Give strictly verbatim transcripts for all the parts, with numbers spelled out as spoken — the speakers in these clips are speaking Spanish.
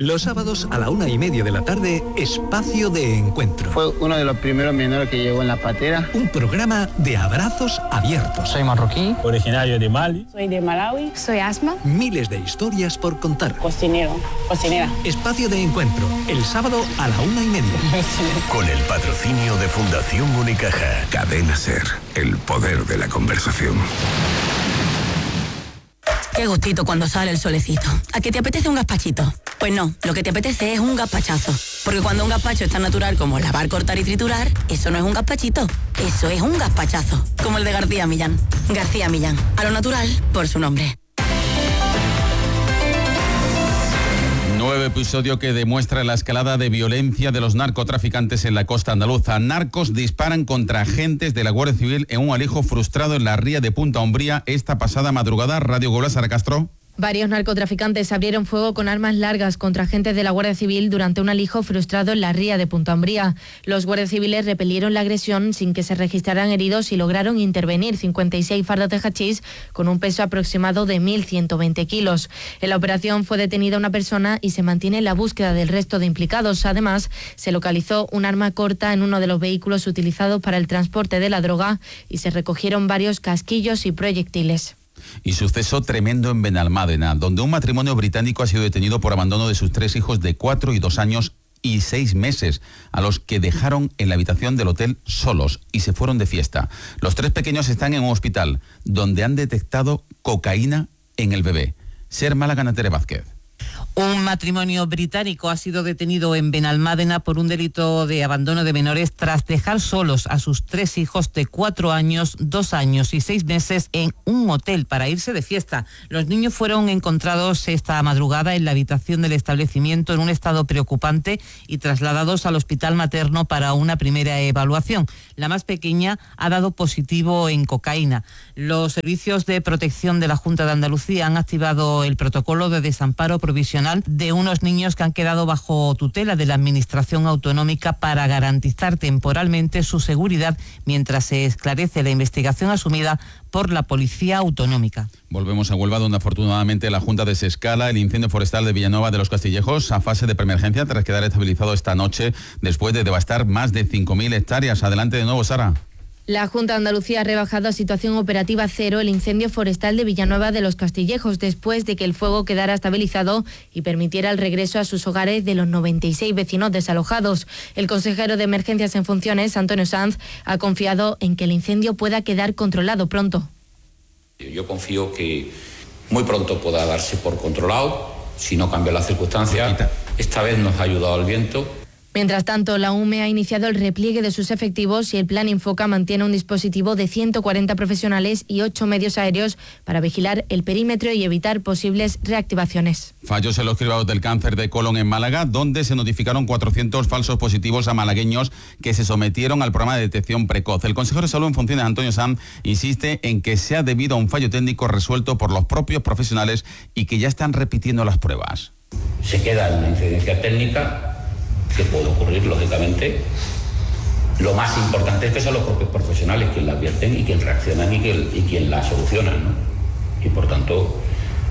Los sábados a la una y media de la tarde, Espacio de Encuentro. Fue uno de los primeros menores que llegó en la patera. Un programa de abrazos abiertos. Soy marroquí, originario de Mali. Soy de Malawi. Soy Asma. Miles de historias por contar. Cocinero, cocinera. Espacio de Encuentro, el sábado a la una y media. Con el patrocinio de Fundación Unicaja. Cadena Ser, el poder de la conversación. Qué gustito cuando sale el solecito. ¿A qué te apetece un gazpachito? Pues no, lo que te apetece es un gazpachazo. Porque cuando un gazpacho es tan natural como lavar, cortar y triturar, eso no es un gazpachito, eso es un gazpachazo. Como el de García Millán. García Millán, a lo natural por su nombre. Nuevo episodio que demuestra la escalada de violencia de los narcotraficantes en la costa andaluza. Narcos disparan contra agentes de la Guardia Civil en un alijo frustrado en la ría de Punta Umbría esta pasada madrugada. Radio Gola, Sara Castro. Varios narcotraficantes abrieron fuego con armas largas contra agentes de la Guardia Civil durante un alijo frustrado en la ría de Punta Umbría. Los guardias civiles repelieron la agresión sin que se registraran heridos y lograron intervenir cincuenta y seis fardos de hachís con un peso aproximado de mil ciento veinte kilos. En la operación fue detenida una persona y se mantiene la búsqueda del resto de implicados. Además, se localizó un arma corta en uno de los vehículos utilizados para el transporte de la droga y se recogieron varios casquillos y proyectiles. Y suceso tremendo en Benalmádena, donde un matrimonio británico ha sido detenido por abandono de sus tres hijos de cuatro y dos años y seis meses, a los que dejaron en la habitación del hotel solos y se fueron de fiesta. Los tres pequeños están en un hospital, donde han detectado cocaína en el bebé. Ser Málaga, Tere Vázquez. Un matrimonio británico ha sido detenido en Benalmádena por un delito de abandono de menores tras dejar solos a sus tres hijos de cuatro años, dos años y seis meses en un hotel para irse de fiesta. Los niños fueron encontrados esta madrugada en la habitación del establecimiento en un estado preocupante y trasladados al hospital materno para una primera evaluación. La más pequeña ha dado positivo en cocaína. Los servicios de protección de la Junta de Andalucía han activado el protocolo de desamparo provisional de unos niños que han quedado bajo tutela de la Administración Autonómica para garantizar temporalmente su seguridad mientras se esclarece la investigación asumida por la Policía Autonómica. Volvemos a Huelva, donde afortunadamente la Junta desescala el incendio forestal de Villanueva de los Castillejos a fase de preemergencia tras quedar estabilizado esta noche después de devastar más de cinco mil hectáreas. Adelante de nuevo, Sara. La Junta de Andalucía ha rebajado a situación operativa cero el incendio forestal de Villanueva de los Castillejos después de que el fuego quedara estabilizado y permitiera el regreso a sus hogares de los noventa y seis vecinos desalojados. El consejero de Emergencias en funciones, Antonio Sanz, ha confiado en que el incendio pueda quedar controlado pronto. Yo confío que muy pronto pueda darse por controlado, si no cambian las circunstancias. Esta vez nos ha ayudado el viento. Mientras tanto, la U M E ha iniciado el repliegue de sus efectivos y el Plan Infoca mantiene un dispositivo de ciento cuarenta profesionales y ocho medios aéreos para vigilar el perímetro y evitar posibles reactivaciones. Fallos en los cribados del cáncer de colon en Málaga, donde se notificaron cuatrocientos falsos positivos a malagueños que se sometieron al programa de detección precoz. El consejero de Salud en funciones, Antonio Sanz, insiste en que sea debido a un fallo técnico resuelto por los propios profesionales y que ya están repitiendo las pruebas. Se queda en una incidencia técnica que puede ocurrir, lógicamente. Lo más importante es que son los propios profesionales quienes la advierten y quienes reaccionan y quienes y quien la solucionan, ¿no? Y por tanto,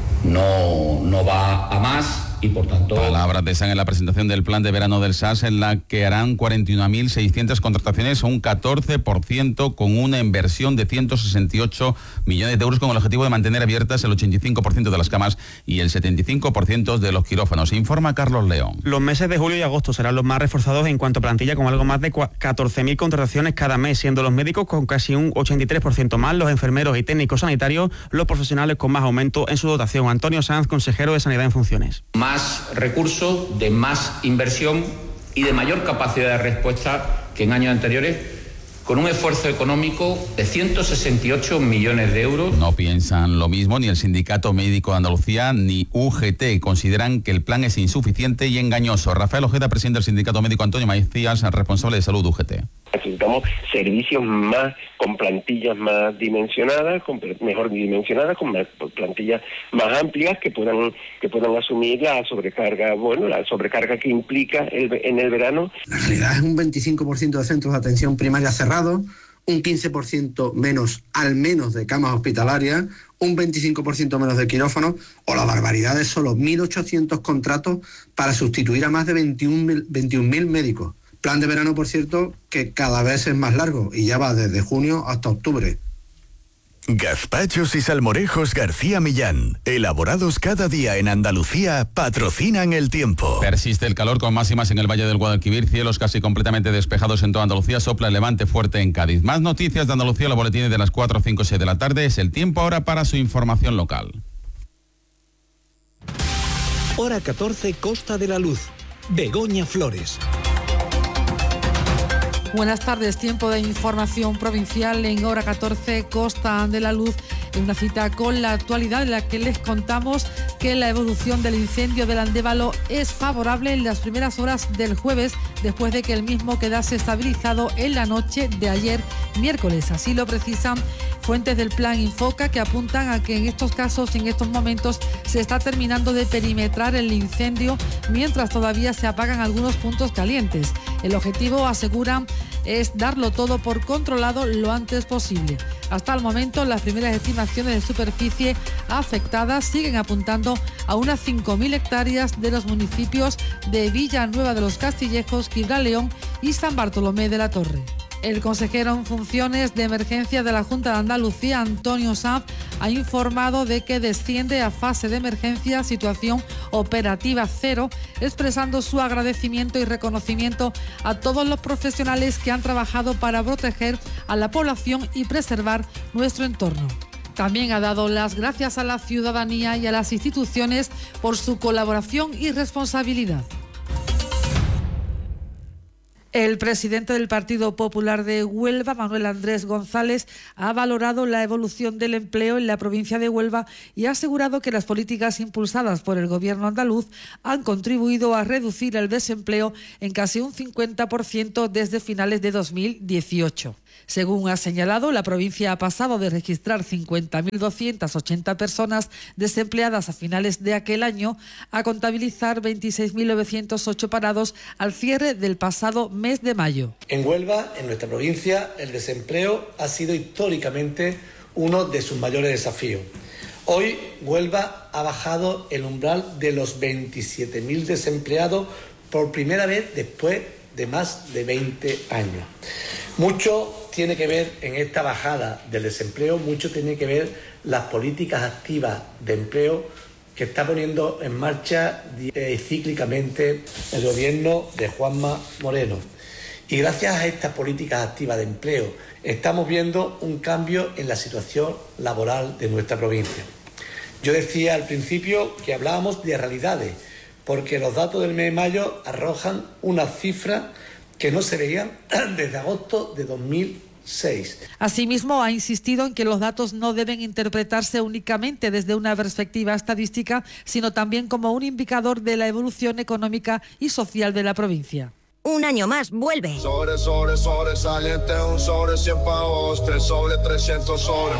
no, no va a más y por tanto... Palabras de San en la presentación del plan de verano del S A S, en la que harán cuarenta y una mil seiscientas contrataciones, un catorce por ciento, con una inversión de ciento sesenta y ocho millones de euros, con el objetivo de mantener abiertas el ochenta y cinco por ciento de las camas y el setenta y cinco por ciento de los quirófanos. Informa Carlos León. Los meses de julio y agosto serán los más reforzados en cuanto a plantilla, con algo más de catorce mil contrataciones cada mes, siendo los médicos con casi un ochenta y tres por ciento más, los enfermeros y técnicos sanitarios los profesionales con más aumento en su dotación. Antonio Sanz, consejero de Sanidad en funciones. Más recursos, de más inversión y de mayor capacidad de respuesta que en años anteriores, con un esfuerzo económico de ciento sesenta y ocho millones de euros. No piensan lo mismo ni el Sindicato Médico de Andalucía ni U G T. Consideran que el plan es insuficiente y engañoso. Rafael Ojeda, presidente del Sindicato Médico, Antonio Macías, responsable de salud U G T. Necesitamos servicios más, con plantillas más dimensionadas, con mejor dimensionadas, con más, plantillas más amplias que puedan que puedan asumir la sobrecarga, bueno, la sobrecarga que implica el, en el verano. La realidad es un veinticinco por ciento de centros de atención primaria cerrados, un quince por ciento menos al menos de camas hospitalarias, un veinticinco por ciento menos de quirófanos, o la barbaridad de solo mil ochocientos contratos para sustituir a más de veintiún mil médicos. Plan de verano, por cierto, que cada vez es más largo y ya va desde junio hasta octubre. Gazpachos y salmorejos García Millán, elaborados cada día en Andalucía, patrocinan el tiempo. Persiste el calor con máximas en el Valle del Guadalquivir, cielos casi completamente despejados en toda Andalucía, sopla el levante fuerte en Cádiz. Más noticias de Andalucía, los boletines de las cuatro, cinco, seis de la tarde. Es el tiempo ahora para su información local. Hora catorce, Costa de la Luz. Begoña Flores. Buenas tardes, tiempo de información provincial en hora catorce, Costa de la Luz, en una cita con la actualidad en la que les contamos que la evolución del incendio del Andévalo es favorable en las primeras horas del jueves, después de que el mismo quedase estabilizado en la noche de ayer miércoles. Así lo precisan fuentes del Plan Infoca, que apuntan a que en estos casos, en estos momentos, se está terminando de perimetrar el incendio mientras todavía se apagan algunos puntos calientes. El objetivo, aseguran, es darlo todo por controlado lo antes posible. Hasta el momento, las primeras estimaciones de superficie afectada siguen apuntando a unas cinco mil hectáreas de los municipios de Villanueva de los Castillejos, Gibraleón y San Bartolomé de la Torre. El consejero en funciones de emergencia de la Junta de Andalucía, Antonio Sanz, ha informado de que desciende a fase de emergencia, situación operativa cero, expresando su agradecimiento y reconocimiento a todos los profesionales que han trabajado para proteger a la población y preservar nuestro entorno. También ha dado las gracias a la ciudadanía y a las instituciones por su colaboración y responsabilidad. El presidente del Partido Popular de Huelva, Manuel Andrés González, ha valorado la evolución del empleo en la provincia de Huelva y ha asegurado que las políticas impulsadas por el gobierno andaluz han contribuido a reducir el desempleo en casi un cincuenta por ciento desde finales de dos mil dieciocho. Según ha señalado, la provincia ha pasado de registrar cincuenta mil doscientas ochenta personas desempleadas a finales de aquel año a contabilizar veintiséis mil novecientos ocho parados al cierre del pasado mes de mayo. En Huelva, en nuestra provincia, el desempleo ha sido históricamente uno de sus mayores desafíos. Hoy, Huelva ha bajado el umbral de los veintisiete mil desempleados por primera vez después de más de veinte años. Mucho tiene que ver en esta bajada del desempleo, mucho tiene que ver las políticas activas de empleo que está poniendo en marcha eh, cíclicamente el gobierno de Juanma Moreno. Y gracias a estas políticas activas de empleo estamos viendo un cambio en la situación laboral de nuestra provincia. Yo decía al principio que hablábamos de realidades, porque los datos del mes de mayo arrojan una cifra que no se veían desde agosto de dos mil seis. Asimismo, ha insistido en que los datos no deben interpretarse únicamente desde una perspectiva estadística, sino también como un indicador de la evolución económica y social de la provincia. Un año más, vuelve. Sobre, sobre, sobre, saliente, un sobre, cien pavos, tres sobre, trescientos sobre.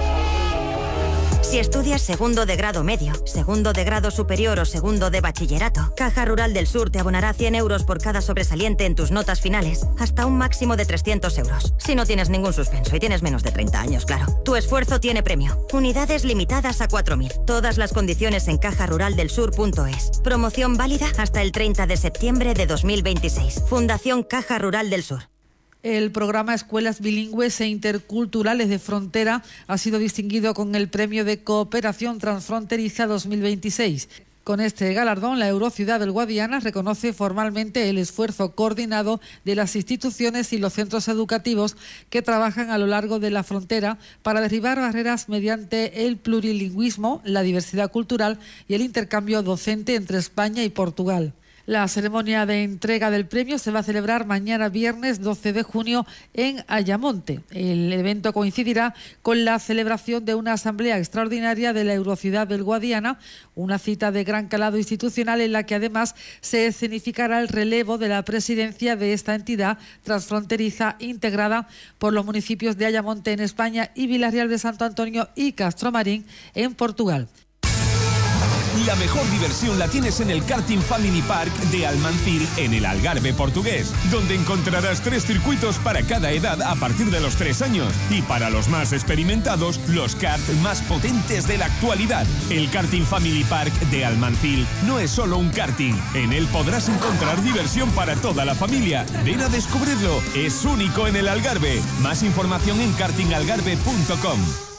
Si estudias segundo de grado medio, segundo de grado superior o segundo de bachillerato, Caja Rural del Sur te abonará cien euros por cada sobresaliente en tus notas finales, hasta un máximo de trescientos euros. Si no tienes ningún suspenso y tienes menos de treinta años, claro. Tu esfuerzo tiene premio. Unidades limitadas a cuatro mil. Todas las condiciones en caja rural del sur punto es. Promoción válida hasta el treinta de septiembre de dos mil veintiséis. Fundación Caja Rural del Sur. El programa Escuelas Bilingües e Interculturales de Frontera ha sido distinguido con el Premio de Cooperación Transfronteriza dos mil veintiséis. Con este galardón, la Eurociudad del Guadiana reconoce formalmente el esfuerzo coordinado de las instituciones y los centros educativos que trabajan a lo largo de la frontera para derribar barreras mediante el plurilingüismo, la diversidad cultural y el intercambio docente entre España y Portugal. La ceremonia de entrega del premio se va a celebrar mañana viernes doce de junio en Ayamonte. El evento coincidirá con la celebración de una asamblea extraordinaria de la Eurociudad del Guadiana, una cita de gran calado institucional en la que además se escenificará el relevo de la presidencia de esta entidad transfronteriza integrada por los municipios de Ayamonte en España y Villarreal de Santo Antonio y Castromarín en Portugal. La mejor diversión la tienes en el Karting Family Park de Almancil, en el Algarve portugués, donde encontrarás tres circuitos para cada edad a partir de los tres años. Y para los más experimentados, los karts más potentes de la actualidad. El Karting Family Park de Almancil no es solo un karting. En él podrás encontrar diversión para toda la familia. Ven a descubrirlo. Es único en el Algarve. Más información en karting algarve punto com.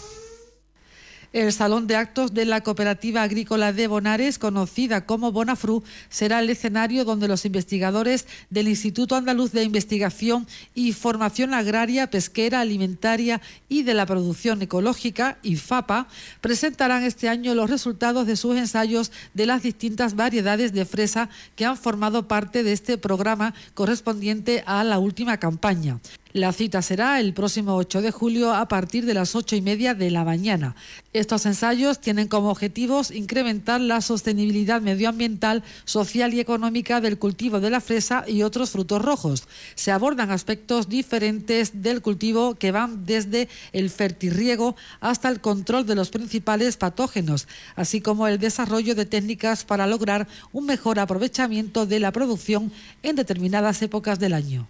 El Salón de Actos de la Cooperativa Agrícola de Bonares, conocida como Bonafru, será el escenario donde los investigadores del Instituto Andaluz de Investigación y Formación Agraria, Pesquera, Alimentaria y de la Producción Ecológica, IFAPA, presentarán este año los resultados de sus ensayos de las distintas variedades de fresa que han formado parte de este programa correspondiente a la última campaña. La cita será el próximo ocho de julio a partir de las ocho y media de la mañana. Estos ensayos tienen como objetivos incrementar la sostenibilidad medioambiental, social y económica del cultivo de la fresa y otros frutos rojos. Se abordan aspectos diferentes del cultivo que van desde el fertirriego hasta el control de los principales patógenos, así como el desarrollo de técnicas para lograr un mejor aprovechamiento de la producción en determinadas épocas del año.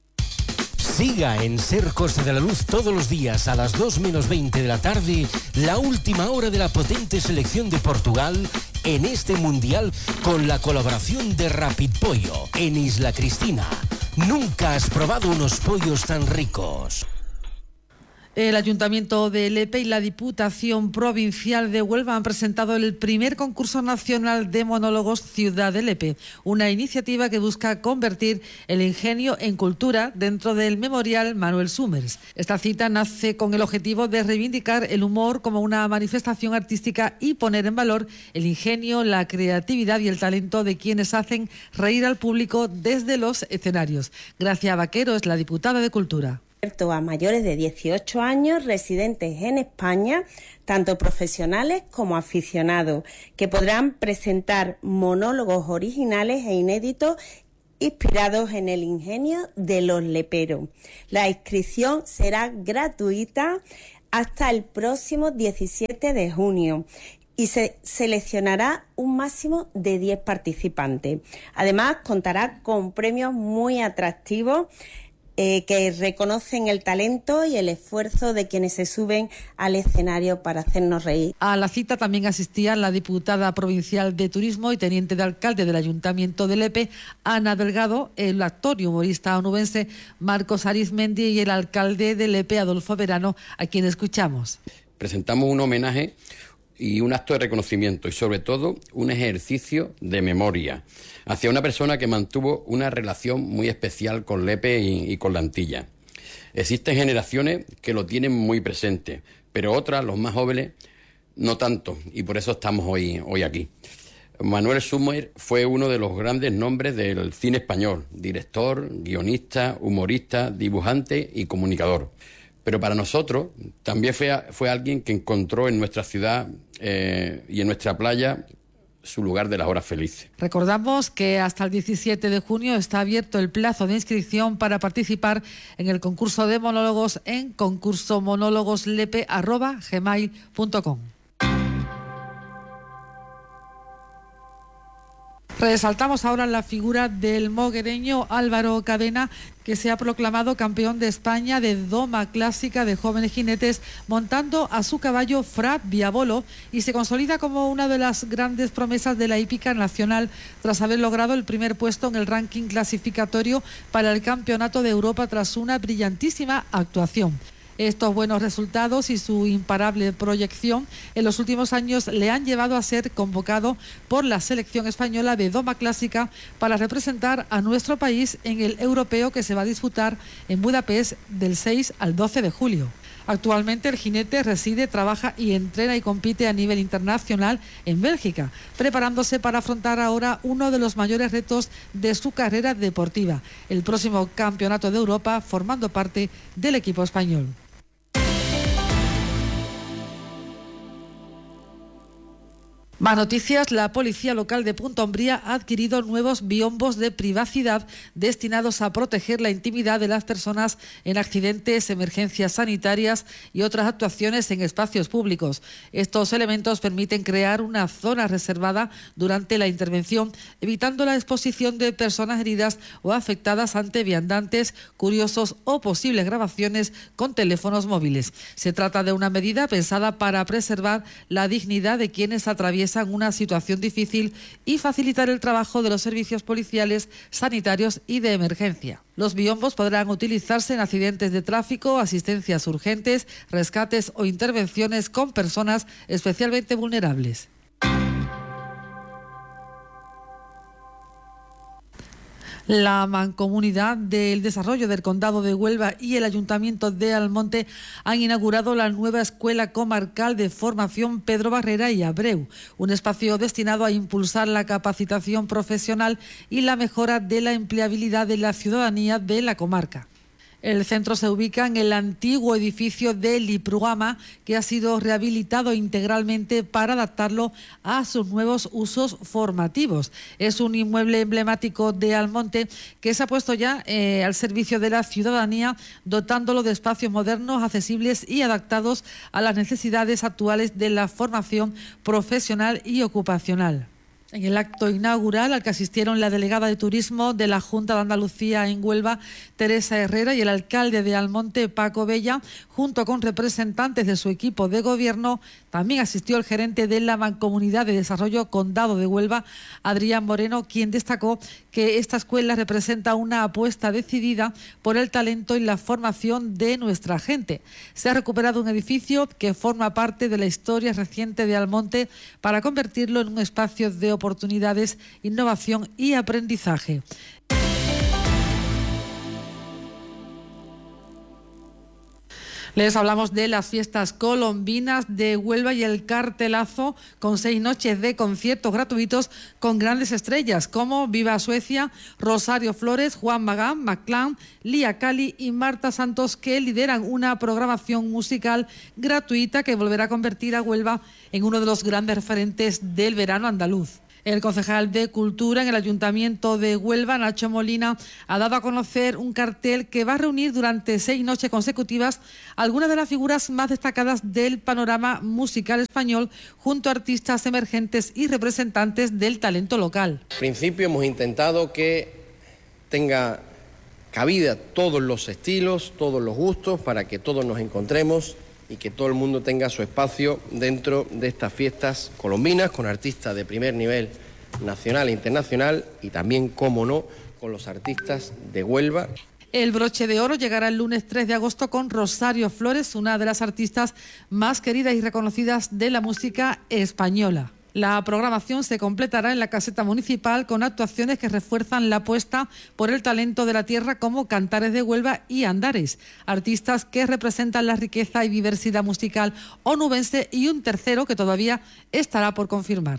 Siga en Ser Costa de la Luz todos los días a las dos menos veinte de la tarde, la última hora de la potente selección de Portugal en este Mundial con la colaboración de Rapid Pollo en Isla Cristina. Nunca has probado unos pollos tan ricos. El Ayuntamiento de Lepe y la Diputación Provincial de Huelva han presentado el primer concurso nacional de monólogos Ciudad de Lepe, una iniciativa que busca convertir el ingenio en cultura dentro del Memorial Manuel Summers. Esta cita nace con el objetivo de reivindicar el humor como una manifestación artística y poner en valor el ingenio, la creatividad y el talento de quienes hacen reír al público desde los escenarios. Gracia Vaquero es la diputada de Cultura. A mayores de dieciocho años residentes en España, tanto profesionales como aficionados, que podrán presentar monólogos originales e inéditos inspirados en el ingenio de los leperos. La inscripción será gratuita hasta el próximo diecisiete de junio y se seleccionará un máximo de diez participantes. Además, contará con premios muy atractivos Eh, que reconocen el talento y el esfuerzo de quienes se suben al escenario para hacernos reír. A la cita también asistían la diputada provincial de Turismo y teniente de alcalde del Ayuntamiento de Lepe, Ana Delgado, el actor y humorista onubense Marcos Arizmendi y el alcalde de Lepe, Adolfo Verano, a quien escuchamos. Presentamos un homenaje y un acto de reconocimiento y sobre todo un ejercicio de memoria hacia una persona que mantuvo una relación muy especial con Lepe y, y con la Antilla. Existen generaciones que lo tienen muy presente, pero otras, los más jóvenes, no tanto, y por eso estamos hoy, hoy aquí. Manuel Summers fue uno de los grandes nombres del cine español, director, guionista, humorista, dibujante y comunicador. Pero para nosotros también fue, fue alguien que encontró en nuestra ciudad eh, y en nuestra playa su lugar de las horas felices. Recordamos que hasta el diecisiete de junio está abierto el plazo de inscripción para participar en el concurso de monólogos en concurso monólogoslepe arroba gmail punto com. Resaltamos ahora la figura del moguereño Álvaro Cadena, que se ha proclamado campeón de España de doma clásica de jóvenes jinetes montando a su caballo Fra Diavolo y se consolida como una de las grandes promesas de la hípica nacional tras haber logrado el primer puesto en el ranking clasificatorio para el Campeonato de Europa tras una brillantísima actuación. Estos buenos resultados y su imparable proyección en los últimos años le han llevado a ser convocado por la selección española de doma clásica para representar a nuestro país en el europeo que se va a disputar en Budapest del seis al doce de julio. Actualmente el jinete reside, trabaja y entrena y compite a nivel internacional en Bélgica, preparándose para afrontar ahora uno de los mayores retos de su carrera deportiva, el próximo Campeonato de Europa, formando parte del equipo español. Más noticias. La Policía Local de Punta Umbría ha adquirido nuevos biombos de privacidad destinados a proteger la intimidad de las personas en accidentes, emergencias sanitarias y otras actuaciones en espacios públicos. Estos elementos permiten crear una zona reservada durante la intervención, evitando la exposición de personas heridas o afectadas ante viandantes, curiosos o posibles grabaciones con teléfonos móviles. Se trata de una medida pensada para preservar la dignidad de quienes atraviesan una situación difícil y facilitar el trabajo de los servicios policiales, sanitarios y de emergencia. Los biombos podrán utilizarse en accidentes de tráfico, asistencias urgentes, rescates o intervenciones con personas especialmente vulnerables. La Mancomunidad del Desarrollo del Condado de Huelva y el Ayuntamiento de Almonte han inaugurado la nueva Escuela Comarcal de Formación Pedro Barrera y Abreu, un espacio destinado a impulsar la capacitación profesional y la mejora de la empleabilidad de la ciudadanía de la comarca. El centro se ubica en el antiguo edificio del Ipruama, que ha sido rehabilitado integralmente para adaptarlo a sus nuevos usos formativos. Es un inmueble emblemático de Almonte que se ha puesto ya eh, al servicio de la ciudadanía, dotándolo de espacios modernos, accesibles y adaptados a las necesidades actuales de la formación profesional y ocupacional. En el acto inaugural, al que asistieron la delegada de Turismo de la Junta de Andalucía en Huelva, Teresa Herrera, y el alcalde de Almonte, Paco Bella, junto con representantes de su equipo de gobierno, también asistió el gerente de la Mancomunidad de Desarrollo Condado de Huelva, Adrián Moreno, quien destacó que esta escuela representa una apuesta decidida por el talento y la formación de nuestra gente. Se ha recuperado un edificio que forma parte de la historia reciente de Almonte para convertirlo en un espacio de oportunidades, innovación y aprendizaje. Les hablamos de las fiestas colombinas de Huelva y el cartelazo con seis noches de conciertos gratuitos con grandes estrellas como Viva Suecia, Rosario Flores, Juan Magán, Maclán, Lía Cali y Marta Santos, que lideran una programación musical gratuita que volverá a convertir a Huelva en uno de los grandes referentes del verano andaluz. El concejal de Cultura en el Ayuntamiento de Huelva, Nacho Molina, ha dado a conocer un cartel que va a reunir durante seis noches consecutivas algunas de las figuras más destacadas del panorama musical español, junto a artistas emergentes y representantes del talento local. En principio hemos intentado que tenga cabida todos los estilos, todos los gustos, para que todos nos encontremos y que todo el mundo tenga su espacio dentro de estas fiestas colombinas, con artistas de primer nivel nacional e internacional y también, cómo no, con los artistas de Huelva. El broche de oro llegará el lunes tres de agosto con Rosario Flores, una de las artistas más queridas y reconocidas de la música española. La programación se completará en la caseta municipal con actuaciones que refuerzan la apuesta por el talento de la tierra, como Cantares de Huelva y Andares, artistas que representan la riqueza y diversidad musical onubense, y un tercero que todavía estará por confirmar.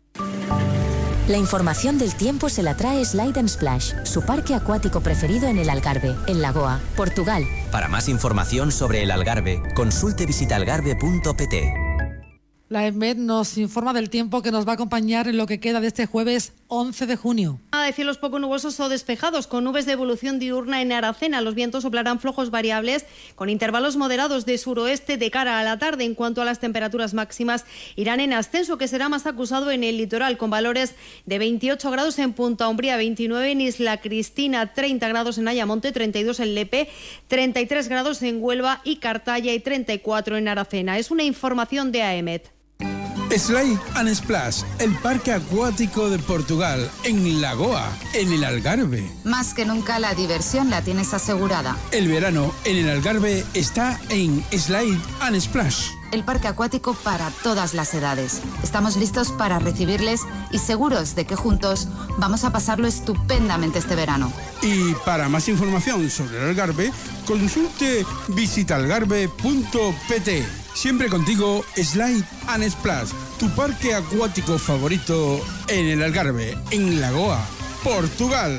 La información del tiempo se la trae Slide and Splash, su parque acuático preferido en el Algarve, en Lagoa, Portugal. Para más información sobre el Algarve, consulte visitalgarve punto pt. La EMET nos informa del tiempo que nos va a acompañar en lo que queda de este jueves once de junio. De cielos poco nubosos o despejados, con nubes de evolución diurna en Aracena. Los vientos soplarán flojos variables, con intervalos moderados de suroeste de cara a la tarde. En cuanto a las temperaturas máximas, irán en ascenso, que será más acusado en el litoral, con valores de veintiocho grados en Punta Umbría, veintinueve en Isla Cristina, treinta grados en Ayamonte, treinta y dos en Lepe, treinta y tres grados en Huelva y Cartaya y treinta y cuatro en Aracena. Es una información de AEMET. Slide and Splash, el parque acuático de Portugal, en Lagoa, en el Algarve. Más que nunca la diversión la tienes asegurada. El verano en el Algarve está en Slide and Splash. El parque acuático para todas las edades. Estamos listos para recibirles y seguros de que juntos vamos a pasarlo estupendamente este verano. Y para más información sobre el Algarve, consulte visitalgarve punto pt. Siempre contigo, Slide and Splash, tu parque acuático favorito en el Algarve, en Lagoa, Portugal.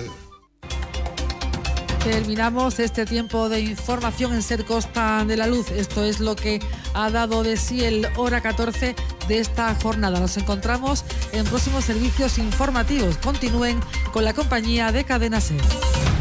Terminamos este tiempo de información en Ser Costa de la Luz. Esto es lo que ha dado de sí el Hora catorce de esta jornada. Nos encontramos en próximos servicios informativos. Continúen con la compañía de Cadena SER.